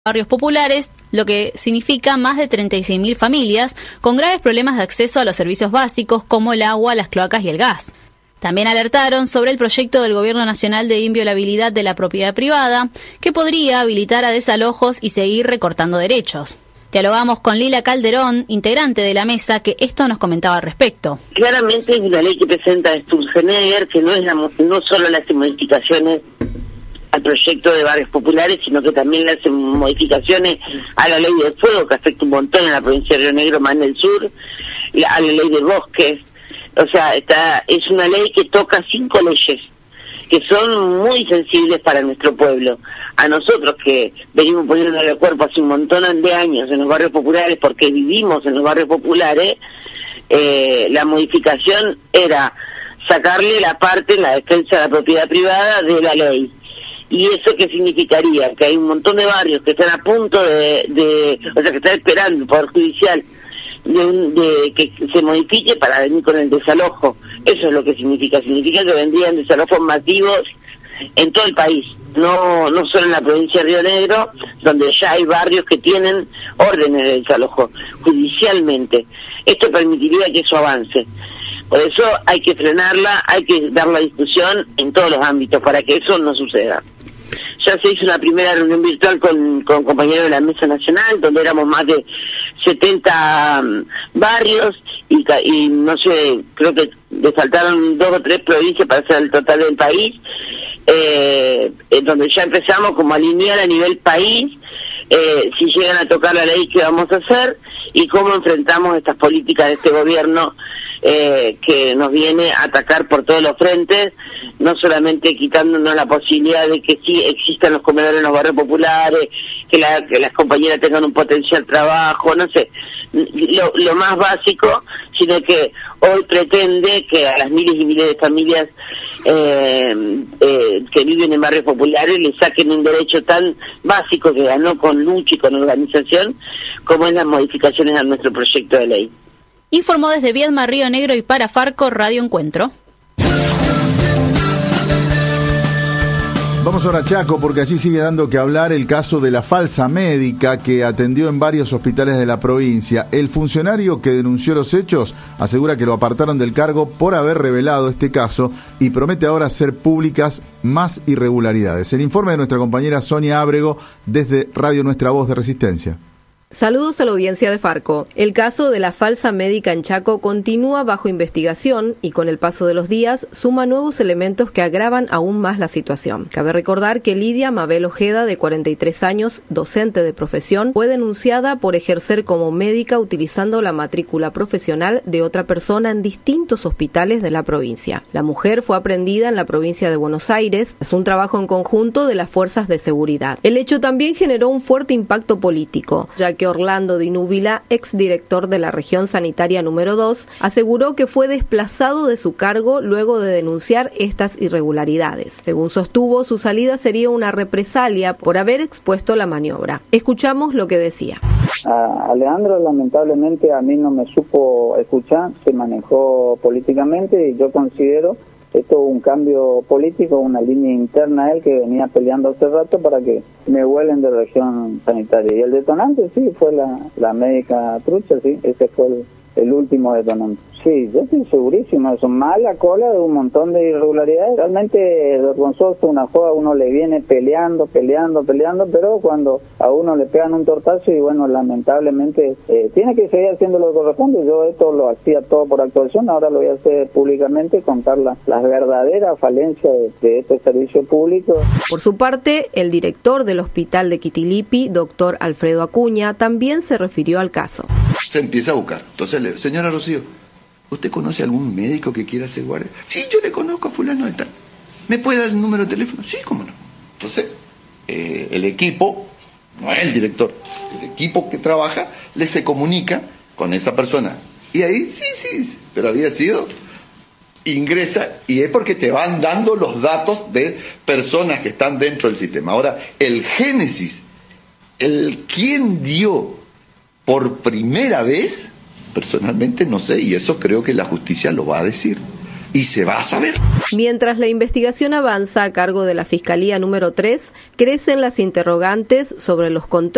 barrios populares, lo que significa más de 36.000 familias con graves problemas de acceso a los servicios básicos como el agua, las cloacas y el gas. También alertaron sobre el proyecto del Gobierno Nacional de inviolabilidad de la propiedad privada, que podría habilitar a desalojos y seguir recortando derechos. Dialogamos con Lila Calderón, integrante de la mesa, que esto nos comentaba al respecto. Claramente es una ley que presenta Sturzenegger, que no solo le hace modificaciones al proyecto de barrios populares, sino que también le hace modificaciones a la ley del fuego, que afecta un montón en la provincia de Río Negro, más en el sur, a la ley de bosques. O sea, es una ley que toca 5 leyes que son muy sensibles para nuestro pueblo. A nosotros que venimos poniendo el cuerpo hace un montón de años en los barrios populares, porque vivimos en los barrios populares, la modificación era sacarle la parte en la defensa de la propiedad privada de la ley. ¿Y eso qué significaría? Que hay un montón de barrios que están a punto o sea, que están esperando el Poder Judicial de que se modifique para venir con el desalojo. Eso es lo que significa. Significa que vendrían desalojos masivos en todo el país, no solo en la provincia de Río Negro, donde ya hay barrios que tienen órdenes de desalojo judicialmente. Esto permitiría que eso avance. Por eso hay que frenarla, hay que dar la discusión en todos los ámbitos para que eso no suceda. Ya se hizo una primera reunión virtual con compañeros de la Mesa Nacional, donde éramos más de 70 barrios y no sé, creo que le faltaron 2 o 3 provincias para hacer el total del país, donde ya empezamos como a alinear a nivel país si llegan a tocar la ley, qué vamos a hacer y cómo enfrentamos estas políticas de este gobierno que nos viene a atacar por todos los frentes, no solamente quitándonos la posibilidad de que sí existan los comedores en los barrios populares, que las compañeras tengan un potencial trabajo, no sé, lo más básico, sino que hoy pretende que a las miles y miles de familias que viven en barrios populares le saquen un derecho tan básico que ganó con lucha y con organización, como es las modificaciones a nuestro proyecto de ley. Informó desde Viedma, Río Negro y para Farco Radio Encuentro. Vamos ahora a Chaco, porque allí sigue dando que hablar el caso de la falsa médica que atendió en varios hospitales de la provincia. El funcionario que denunció los hechos asegura que lo apartaron del cargo por haber revelado este caso y promete ahora hacer públicas más irregularidades. El informe de nuestra compañera Sonia Ábrego desde Radio Nuestra Voz de Resistencia. Saludos a la audiencia de Farco. El caso de la falsa médica en Chaco continúa bajo investigación y con el paso de los días suma nuevos elementos que agravan aún más la situación. Cabe recordar que Lidia Mabel Ojeda, de 43 años, docente de profesión, fue denunciada por ejercer como médica utilizando la matrícula profesional de otra persona en distintos hospitales de la provincia. La mujer fue aprehendida en la provincia de Buenos Aires. Es un trabajo en conjunto de las fuerzas de seguridad. El hecho también generó un fuerte impacto político, ya que Orlando Di Núbila, exdirector de la región sanitaria número 2, aseguró que fue desplazado de su cargo luego de denunciar estas irregularidades. Según sostuvo, su salida sería una represalia por haber expuesto la maniobra. Escuchamos lo que decía. Alejandro lamentablemente a mí no me supo escuchar, se manejó políticamente y yo considero esto un cambio político, una línea interna a él que venía peleando hace rato para que me vuelen de región sanitaria. Y el detonante sí fue la médica trucha, sí, ese fue el último detonante. Sí, yo estoy segurísimo, eso, mala cola de un montón de irregularidades. Realmente vergonzoso, una joda, uno le viene peleando, pero cuando a uno le pegan un tortazo y bueno, lamentablemente tiene que seguir haciendo lo que corresponde. Yo esto lo hacía todo por actuación, ahora lo voy a hacer públicamente, contar las verdaderas falencias de este servicio público. Por su parte, el director del hospital de Quitilipi, doctor Alfredo Acuña, también se refirió al caso. Se empieza a buscar. Entonces, señora Rocío, ¿usted conoce algún médico que quiera ser guardia? Sí, yo le conozco a fulano de tal. ¿Me puede dar el número de teléfono? Sí, cómo no. Entonces, el equipo, no es el director, el equipo que trabaja, se comunica con esa persona. Y ahí, sí, pero había sido, ingresa, y es porque te van dando los datos de personas que están dentro del sistema. Ahora, el génesis, quién dio por primera vez, personalmente no sé, y eso creo que la justicia lo va a decir. Y se va a saber. Mientras la investigación avanza a cargo de la Fiscalía número 3, crecen las interrogantes sobre los controles